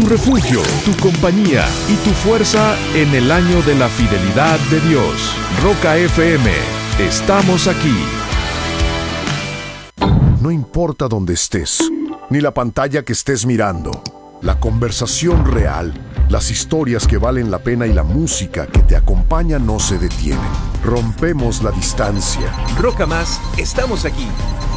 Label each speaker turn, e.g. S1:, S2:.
S1: refugio, tu compañía y tu fuerza en el año de la fidelidad de Dios. Roca FM, estamos aquí.
S2: No importa dónde estés, ni la pantalla que estés mirando, la conversación real, las historias que valen la pena y la música que te acompaña no se detienen. Rompemos la distancia.
S3: Roca Más, estamos aquí.